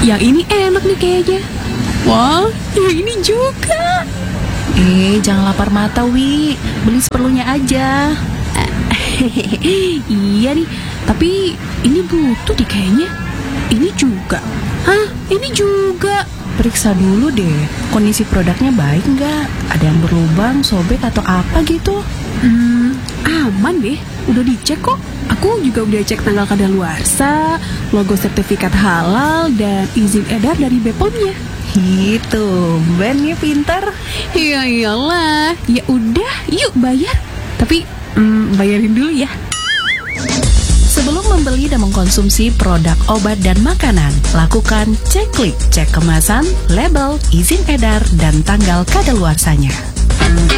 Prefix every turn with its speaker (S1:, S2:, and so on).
S1: Yang ini enak nih kayaknya. Wah, yang ini juga.
S2: Jangan lapar mata, Wi. Beli seperlunya aja.
S1: Iya nih, tapi ini butuh deh kayaknya. Ini juga. Hah, ini juga.
S2: Periksa dulu deh, kondisi produknya baik nggak? Ada yang berlubang, sobek, atau apa gitu?
S1: Aman deh, udah dicek kok. Aku juga udah cek tanggal kadaluarsa, logo sertifikat halal, dan izin edar dari BPOM-nya.
S2: Gitu, Ben ya pintar.
S1: Ya iyalah, ya udah, yuk bayar. Tapi bayarin dulu ya.
S2: Sebelum membeli dan mengkonsumsi produk obat dan makanan, lakukan cek kemasan, label, izin edar, dan tanggal kadaluarsanya.